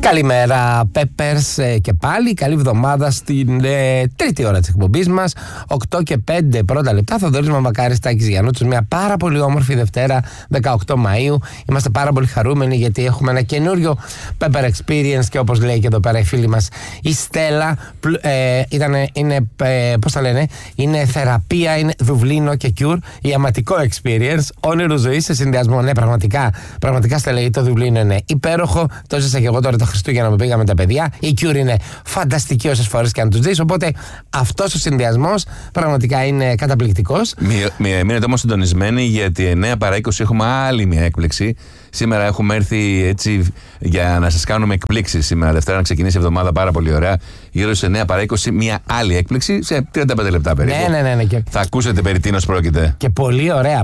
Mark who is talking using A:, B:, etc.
A: Καλημέρα Peppers και πάλι, καλή εβδομάδα στην τρίτη ώρα της εκπομπής μας. 8 και 5 πρώτα λεπτά, Θοδωρής Μαμακάρης, Τάκης Γιαννούτσος. Μια πάρα πολύ όμορφη Δευτέρα 18 Μαΐου. Είμαστε πάρα πολύ χαρούμενοι γιατί έχουμε ένα καινούριο Pepper Experience και όπως λέει και εδώ πέρα η φίλη μας η Στέλλα, είναι θεραπεία, είναι Δουβλίνο και Cure, ιαματικό experience, όνειρο ζωής σε συνδυασμό. Ναι, πραγματικά Στέλλα, το Δουβλίνο είναι υπέροχο. Το ζήσα και εγώ τώρα το Χριστούγεννα που πήγαμε τα παιδιά. Η Cure είναι φανταστική όσες φορές και αν τους δεις. Οπότε αυτός ο συνδυασμός πραγματικά είναι καταπληκτικός.
B: Μείνετε όμως συντονισμένοι γιατί 9 παρά 20 έχουμε άλλη μια έκπληξη. Σήμερα έχουμε έρθει έτσι για να σας κάνουμε εκπλήξεις. Σήμερα Δευτέρα να ξεκινήσει η εβδομάδα πάρα πολύ ωραία. Γύρω στις 9 παρά 20 μια άλλη έκπληξη σε 35 λεπτά περίπου.
A: Ναι.
B: Θα ακούσετε περί τίνος πρόκειται.
A: Και πολύ ωραία.